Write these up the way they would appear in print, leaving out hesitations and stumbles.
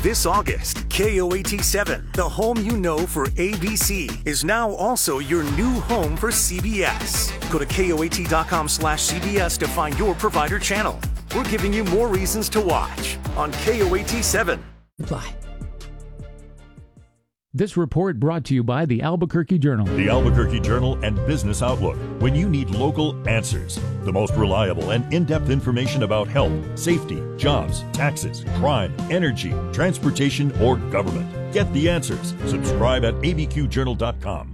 This August, KOAT7, the home you know for ABC, is now also your new home for CBS. Go to KOAT.com/CBS to find your provider channel. We're giving you more reasons to watch on KOAT7. Apply. This report brought to you by the Albuquerque Journal. The Albuquerque Journal and Business Outlook. When you need local answers, the most reliable and in-depth information about health, safety, jobs, taxes, crime, energy, transportation, or government. Get the answers. Subscribe at abqjournal.com.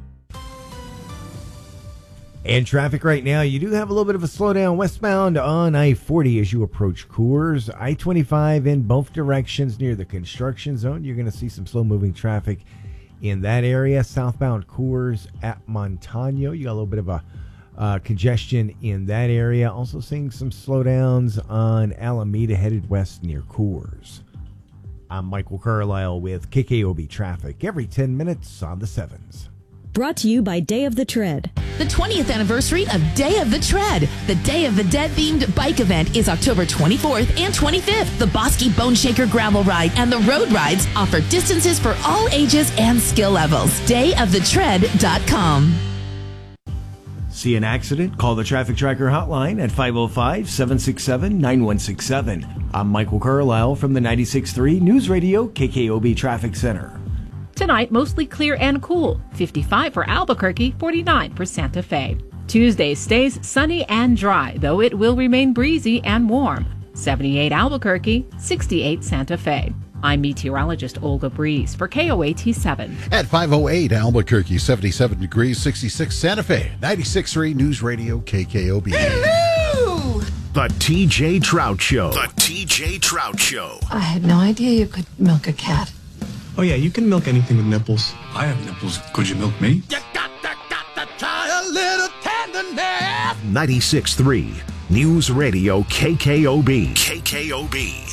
And traffic right now, you do have a little bit of a slowdown westbound on I-40 as you approach Coors. I-25 in both directions near the construction zone. You're going to see some slow-moving traffic in that area. Southbound Coors at Montano, you got a little bit of a congestion in that area. Also seeing some slowdowns on Alameda headed west near Coors. I'm Michael Carlisle with KKOB Traffic every 10 minutes on the 7s. Brought to you by Day of the Tread. The 20th anniversary of Day of the Tread. The Day of the Dead themed bike event is October 24th and 25th. The Bosky Bone Shaker gravel ride and the road rides offer distances for all ages and skill levels. DayofTheTread.com. See an accident? Call the Traffic Tracker hotline at 505-767-9167. I'm Michael Carlisle from the 96.3 News Radio KKOB Traffic Center. Tonight, mostly clear and cool. 55 for Albuquerque, 49 for Santa Fe. Tuesday stays sunny and dry, though it will remain breezy and warm. 78 Albuquerque, 68 Santa Fe. I'm meteorologist Olga Breeze for KOAT7. At 5:08 Albuquerque, 77 degrees, 66 Santa Fe, 96.3 News Radio KKOB. Hello! The TJ Trout Show. The TJ Trout Show. I had no idea you could milk a cat. Oh, yeah, you can milk anything with nipples. I have nipples. Could you milk me? You got to try a little tenderness. 96.3 News Radio KKOB. KKOB.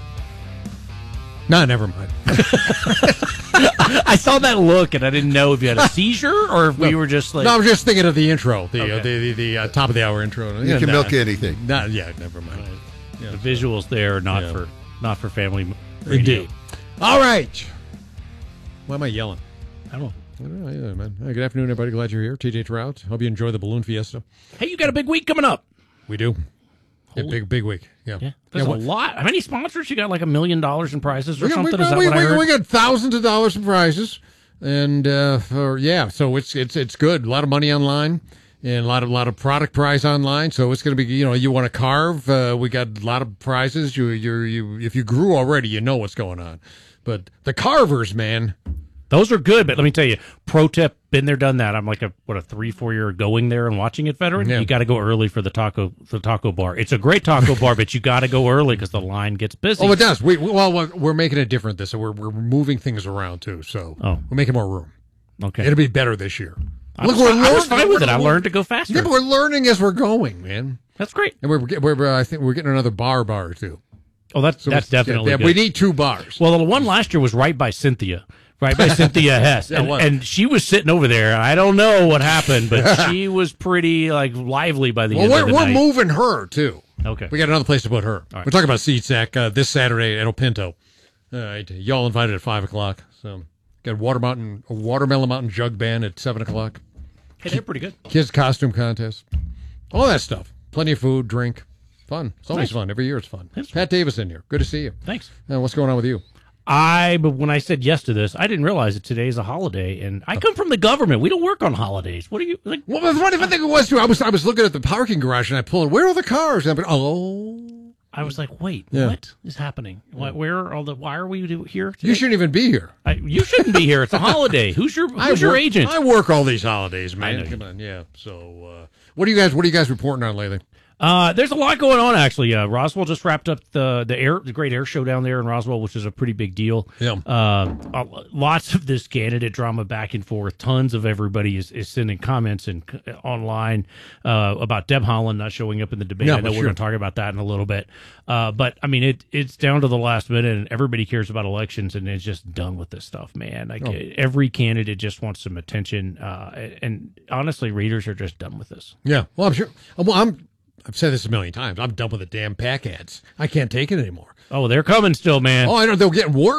No, never mind. I saw that look, and I didn't know if you had a seizure or if we were just like... No, I was just thinking of the intro, the top of the hour intro. You can milk anything. Yeah, never mind. The visuals there are not for family radio. Indeed. All right. Why am I yelling? I don't know. Yeah, man. Hey, good afternoon, everybody. Glad you're here. TJ Trout. Hope you enjoy the balloon fiesta. Hey, you got a big week coming up. We do. Big week. Yeah. There's a lot. How many sponsors? You got like $1 million in prizes or something? Is that what I heard? We got thousands of dollars in prizes. And, so it's good. A lot of money online. And a lot of product prize online, so it's going to be, you want to carve. We got a lot of prizes. You if you grew already, you know what's going on. But the carvers, man, those are good. But let me tell you, pro tip: been there, done that. I'm like a 3-4 year going there and watching it, veteran. Yeah. You got to go early for the taco bar. It's a great taco bar, but you got to go early because the line gets busy. Oh, it does. We're making it different this, so we're moving things around too. So we're making more room. Okay, it'll be better this year. I was fine with it. I learned to go faster. Yeah, but we're learning as we're going, man. That's great. And I think we're getting another bar too. Oh, that's definitely good. We need 2 bars. Well, the one last year was right by Cynthia Hess. and she was sitting over there. I don't know what happened, but she was pretty lively by the end of the night. We're moving her too. Okay. We got another place to put her. Right. We're talking about SeatSack this Saturday at El Pinto. All right. Y'all invited at 5 o'clock. So got Watermelon Mountain Jug Band at 7 o'clock. Hey, they're pretty good. Kids costume contest. All that stuff. Plenty of food, drink. Fun. It's always fun. Every year it's fun. Pat Davis in here. Good to see you. Thanks. What's going on with you? But when I said yes to this, I didn't realize that today's a holiday, and I come from the government. We don't work on holidays. What are you like? Well, the funny thing was too. I was looking at the parking garage and I pulled. Where are the cars? And I was like, wait, what is happening? Why are we here today? You shouldn't even be here. You shouldn't be here. It's a holiday. Who's your agent? I work all these holidays, man. I know. Come on, yeah. So, what are you guys reporting on lately? There's a lot going on, actually. Roswell just wrapped up the Great Air Show down there in Roswell, which is a pretty big deal. Yeah. Lots of this candidate drama back and forth. Tons of everybody is sending comments and online about Deb Haaland not showing up in the debate. Yeah, I know we're going to talk about that in a little bit. But I mean, it's down to the last minute, and everybody cares about elections, and it's just done with this stuff, man. Every candidate just wants some attention, and honestly, readers are just done with this. Yeah. Well, I'm sure. I've said this a million times. I'm done with the damn PAC ads. I can't take it anymore. Oh, they're coming still, man. Oh, I know. They're getting worse.